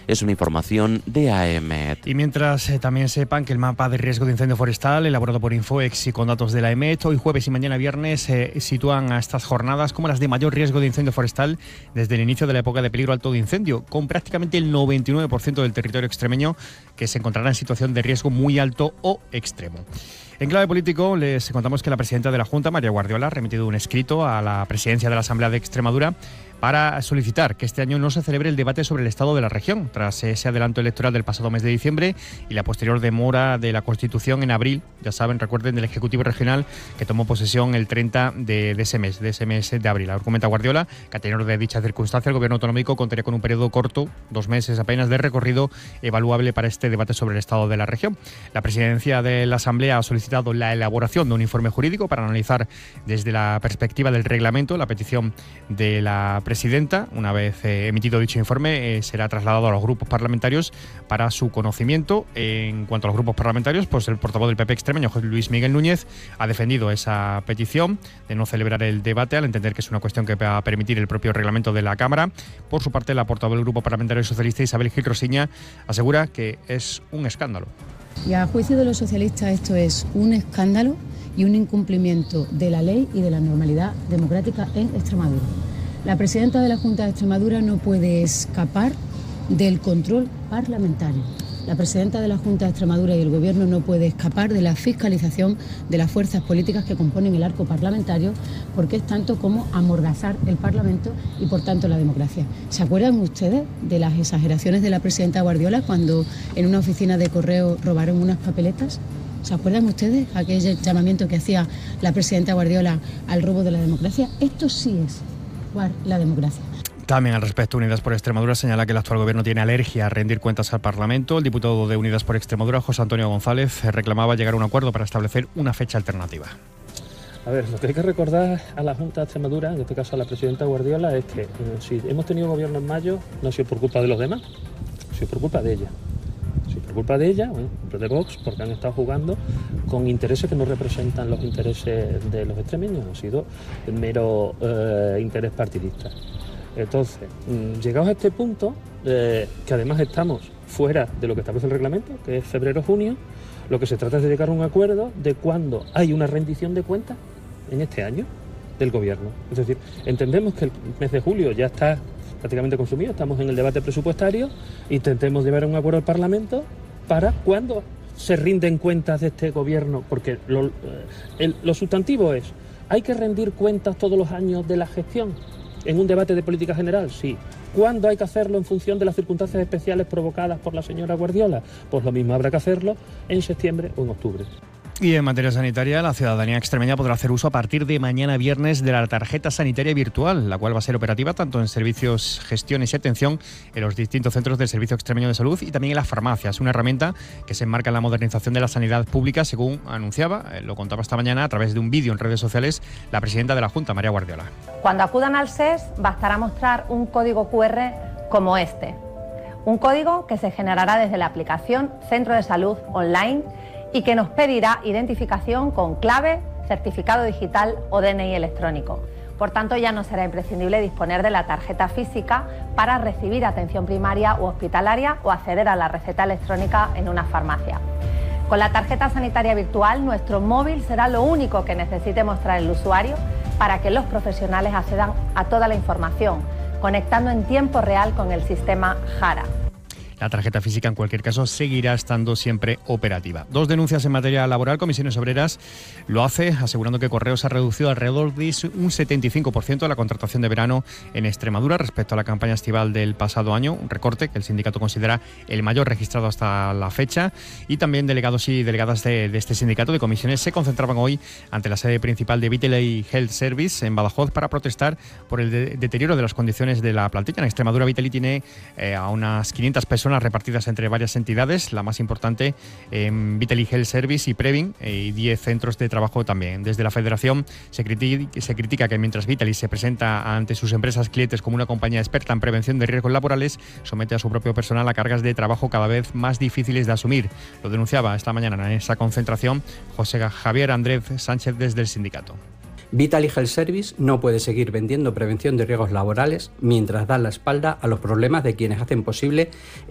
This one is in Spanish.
Es una información de AEMET. Y mientras también sepan que el mapa de riesgo de incendio forestal, elaborado por Infoex y con datos de la AEMET, hoy jueves y mañana viernes sitúan a estas jornadas como las de mayor riesgo de incendio forestal desde el inicio de la época de peligro alto de incendio, con prácticamente el 99% del territorio extremeño que se encontrará en situación de riesgo muy alto o extremo. En clave político, les contamos que la presidenta de la Junta, María Guardiola, ha remitido un escrito a la presidencia de la Asamblea de Extremadura para solicitar que este año no se celebre el debate sobre el estado de la región, tras ese adelanto electoral del pasado mes de diciembre y la posterior demora de la Constitución en abril, ya saben, recuerden, del Ejecutivo Regional que tomó posesión el 30 de ese mes de abril. Argumenta Guardiola que a tenor de dicha circunstancia el Gobierno autonómico contaría con un periodo corto, 2 meses apenas, de recorrido evaluable para este debate sobre el estado de la región. La presidencia de la Asamblea ha solicitado la elaboración de un informe jurídico para analizar desde la perspectiva del reglamento la petición de la presidenta. Una vez emitido dicho informe, será trasladado a los grupos parlamentarios para su conocimiento. En cuanto a los grupos parlamentarios, pues el portavoz del PP extremeño, José Luis Miguel Núñez, ha defendido esa petición de no celebrar el debate, al entender que es una cuestión que va a permitir el propio reglamento de la Cámara. Por su parte, la portavoz del Grupo Parlamentario Socialista, Isabel Gil Rosiña, asegura que es un escándalo. Y a juicio de los socialistas esto es un escándalo y un incumplimiento de la ley y de la normalidad democrática en Extremadura. La presidenta de la Junta de Extremadura no puede escapar del control parlamentario. La presidenta de la Junta de Extremadura y el Gobierno no puede escapar de la fiscalización de las fuerzas políticas que componen el arco parlamentario, porque es tanto como amordazar el Parlamento y, por tanto, la democracia. ¿Se acuerdan ustedes de las exageraciones de la presidenta Guardiola cuando en una oficina de correo robaron unas papeletas? ¿Se acuerdan ustedes aquel llamamiento que hacía la presidenta Guardiola al robo de la democracia? Esto sí es robar la democracia. También al respecto, Unidas por Extremadura señala que el actual Gobierno tiene alergia a rendir cuentas al Parlamento. El diputado de Unidas por Extremadura, José Antonio González, reclamaba llegar a un acuerdo para establecer una fecha alternativa. A ver, lo que hay que recordar a la Junta de Extremadura, en este caso a la presidenta Guardiola, es que si hemos tenido gobierno en mayo, no ha sido por culpa de los demás, ha sido por culpa de ella. Ha sido por culpa de ella, de Vox, porque han estado jugando con intereses que no representan los intereses de los extremeños, ha sido el mero interés partidista. Entonces, llegados a este punto, que además estamos fuera de lo que establece el reglamento, que es febrero-junio, lo que se trata es de llegar a un acuerdo de cuándo hay una rendición de cuentas en este año del Gobierno. Es decir, entendemos que el mes de julio ya está prácticamente consumido, estamos en el debate presupuestario, intentemos llevar a un acuerdo al Parlamento para cuándo se rinden cuentas de este Gobierno, porque lo sustantivo es, ¿hay que rendir cuentas todos los años de la gestión? ¿En un debate de política general? Sí. ¿Cuándo hay que hacerlo en función de las circunstancias especiales provocadas por la señora Guardiola? Pues lo mismo habrá que hacerlo en septiembre o en octubre. Y en materia sanitaria, la ciudadanía extremeña podrá hacer uso a partir de mañana viernes de la tarjeta sanitaria virtual, la cual va a ser operativa tanto en servicios, gestiones y atención en los distintos centros del Servicio Extremeño de Salud y también en las farmacias. Una herramienta que se enmarca en la modernización de la sanidad pública, según anunciaba, lo contaba esta mañana a través de un vídeo en redes sociales, la presidenta de la Junta, María Guardiola. Cuando acudan al SES, bastará mostrar un código QR como este. Un código que se generará desde la aplicación Centro de Salud Online y que nos pedirá identificación con clave, certificado digital o DNI electrónico. Por tanto, ya no será imprescindible disponer de la tarjeta física para recibir atención primaria u hospitalaria o acceder a la receta electrónica en una farmacia. Con la tarjeta sanitaria virtual, nuestro móvil será lo único que necesite mostrar el usuario para que los profesionales accedan a toda la información, conectando en tiempo real con el sistema JARA. La tarjeta física, en cualquier caso, seguirá estando siempre operativa. 2 denuncias en materia laboral. Comisiones Obreras lo hace asegurando que Correos ha reducido alrededor de un 75% la contratación de verano en Extremadura respecto a la campaña estival del pasado año, un recorte que el sindicato considera el mayor registrado hasta la fecha. Y también delegados y delegadas de este sindicato de comisiones se concentraban hoy ante la sede principal de Vitaly Health Service en Badajoz para protestar por el deterioro de las condiciones de la plantilla. En Extremadura, Vitaly tiene a unas 500 personas repartidas entre varias entidades, la más importante Vitaly Health Service y Previn, y 10 centros de trabajo también. Desde la Federación se critica que mientras Vitaly se presenta ante sus empresas clientes como una compañía experta en prevención de riesgos laborales, somete a su propio personal a cargas de trabajo cada vez más difíciles de asumir. Lo denunciaba esta mañana en esa concentración José Javier Andrés Sánchez desde el sindicato. Vitaly Health Service no puede seguir vendiendo prevención de riesgos laborales mientras da la espalda a los problemas de quienes hacen posible